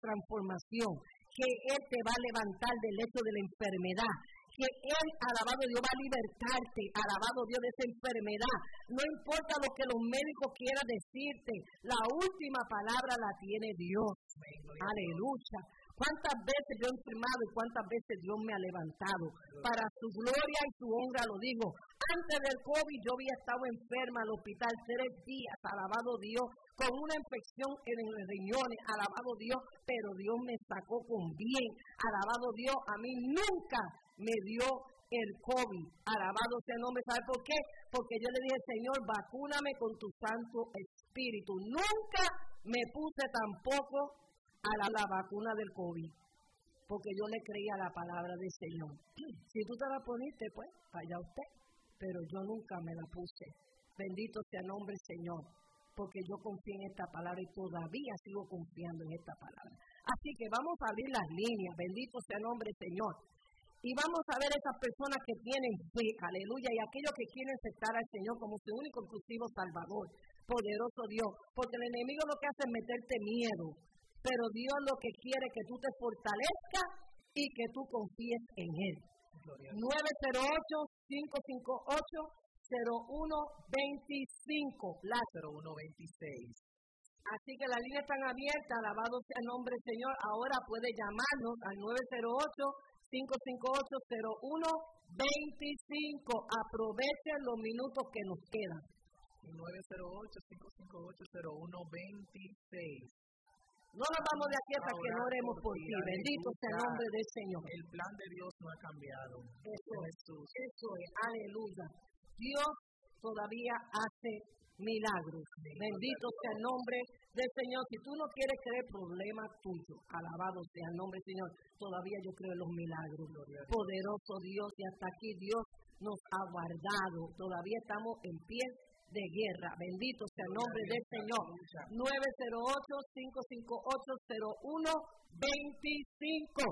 transformación, que Él te va a levantar del lecho de la enfermedad, que Él, alabado Dios, va a libertarte, alabado Dios, de esa enfermedad. No importa lo que los médicos quieran decirte, la última palabra la tiene Dios. Aleluya. ¿Cuántas veces yo he enfermado y cuántas veces Dios me ha levantado? Para su gloria y su honra lo digo. Antes del COVID yo había estado enferma al hospital 3 días, alabado Dios, con una infección en los riñones, alabado Dios, pero Dios me sacó con bien, alabado Dios, a mí nunca me dio el COVID, alabado sea el nombre. ¿Sabe por qué? Porque yo le dije, Señor, vacúname con tu Santo Espíritu. Nunca me puse tampoco a la vacuna del COVID, porque yo le creía la palabra del Señor. Si tú te la poniste, pues, vaya usted, pero yo nunca me la puse. Bendito sea el nombre del Señor, porque yo confío en esta palabra y todavía sigo confiando en esta palabra. Así que vamos a abrir las líneas, bendito sea el nombre del Señor. Y vamos a ver esas personas que tienen fe, aleluya, y aquellos que quieren aceptar al Señor como su único exclusivo Salvador, poderoso Dios, porque el enemigo lo que hace es meterte miedo, pero Dios lo que quiere es que tú te fortalezcas y que tú confíes en Él. 908-558-0125, la 0126. Así que las líneas están abiertas, alabado sea el nombre del Señor. Ahora puede llamarnos al 908-558-0125. Aprovechen los minutos que nos quedan. 908-558-0126. No nos vamos de aquí hasta que no oremos por ti. Bendito sea el nombre del Señor. El plan de Dios no ha cambiado. Eso es, aleluya. Dios todavía hace milagros. Bendito sea el nombre del Señor. Si tú no quieres creer, problema tuyo. Alabado sea el nombre del Señor. Todavía yo creo en los milagros. Poderoso Dios, y hasta aquí Dios nos ha guardado. Todavía estamos en pie de guerra. Bendito sea el nombre del Señor. 908-558-0125.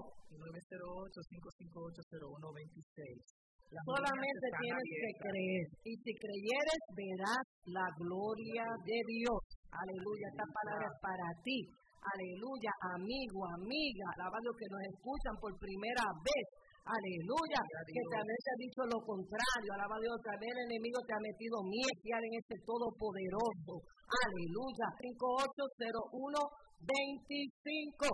908-558-0126. Solamente tienes que creer. Y si creyeres, verás la gloria de Dios. Aleluya. Esta palabra es para ti. Aleluya. Amigo, amiga. Alabado que nos escuchan por primera vez. Aleluya, que también te ha dicho lo contrario. Alaba a Dios, también el enemigo te ha metido miedo en este todopoderoso. Aleluya. 580125.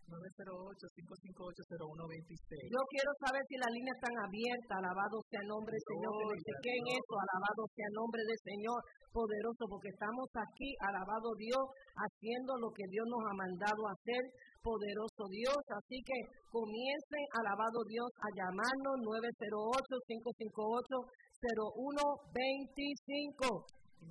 908-558-0126. Yo quiero saber si las líneas están abiertas. Alabado sea el nombre del Señor. Que me chequen eso. Alabado sea el nombre del Señor poderoso, porque estamos aquí, alabado Dios, haciendo lo que Dios nos ha mandado a hacer. Poderoso Dios, así que comiencen, alabado Dios, a llamarnos 908-558-0125.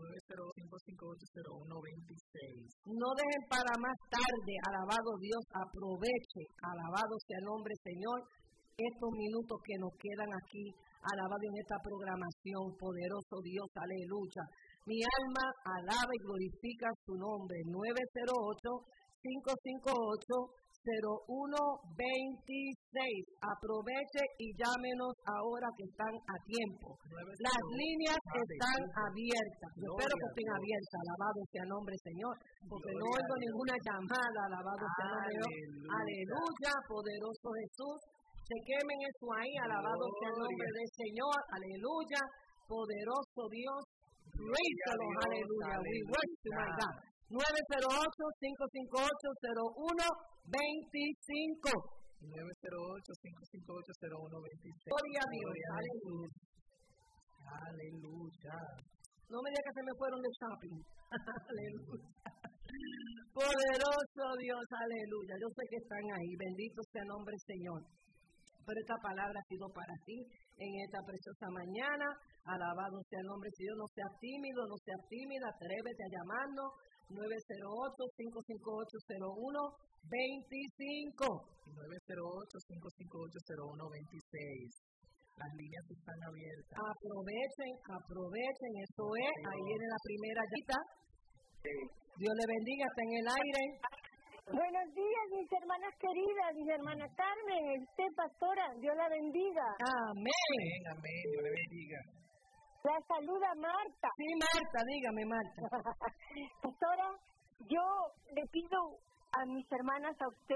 908-558-0126. No dejen para más tarde, alabado Dios, aproveche, alabado sea el nombre Señor, estos minutos que nos quedan aquí, alabado en esta programación, poderoso Dios, aleluya. Mi alma alaba y glorifica su nombre. 908-558-0126. Aproveche y llámenos ahora que están a tiempo. Las líneas están abiertas. Yo espero que estén abiertas. Alabado sea el nombre Señor, porque no oigo ninguna llamada. Alabado sea el nombre Dios. Aleluya, poderoso Jesús. Se quemen eso ahí. Alabado sea el nombre del Señor. Aleluya, poderoso Dios. Praise the Lord, aleluya. We worship my God. 908-558-0125. 908-558-0126. Gloria a Dios, aleluya. Aleluya. No me digas que se me fueron de shopping. Aleluya. Poderoso Dios, aleluya. Yo sé que están ahí. Bendito sea el nombre del Señor. Pero esta palabra ha sido para ti en esta preciosa mañana. Alabado sea el nombre de Dios. No seas tímido, no seas tímida. Atrévete a llamarnos. 908-558-0125. 908-558-0126. Las líneas están abiertas. Aprovechen, eso es. Ahí viene la primera cita. Dios le bendiga, está en el aire. Buenos días, mis hermanas queridas, mis hermanas Carmen, pastora, Dios la bendiga. Amén. Amén, Dios le bendiga. La saluda Marta. Sí, Marta, dígame, Marta. Pastora, yo le pido a mis hermanas, a usted,